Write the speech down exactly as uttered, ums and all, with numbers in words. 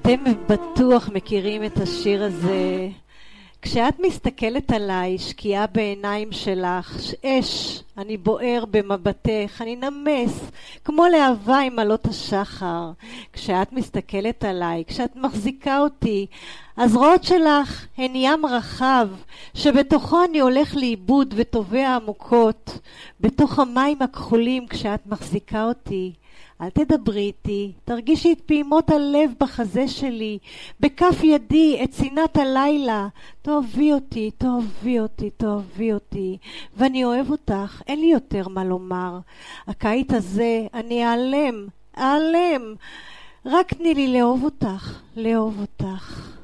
אתם בטוח מכירים את השיר הזה. כשאת מסתכלת עליי, שקיעה בעיניים שלך, אש, אני בוער במבטך, אני נמס, כמו להבה עם עלות השחר. כשאת מסתכלת עליי, כשאת מחזיקה אותי, הזרועות שלך הן ים רחב, שבתוכו אני הולך לאיבוד וטובע עמוקות, בתוך המים הכחולים כשאת מחזיקה אותי. אל תדברי איתי, תרגישי את פעימות הלב בחזה שלי, בכף ידי את צינת הלילה. תאהבי אותי, תאהבי אותי, תאהבי אותי, ואני אוהב אותך, אין לי יותר מה לומר. הקיץ הזה אני אעלם, אעלם, רק תני לי לאהוב אותך, לאהוב אותך.